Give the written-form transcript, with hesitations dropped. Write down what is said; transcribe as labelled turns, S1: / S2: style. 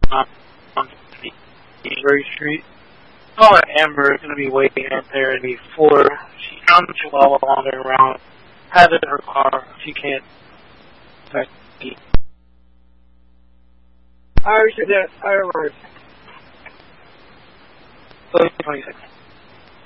S1: on Kingsbury Street. Oh, Amber is going to be waiting out there before she comes to all wandering around, has it in her car. She can't.
S2: Irish or fireworks?
S1: 26.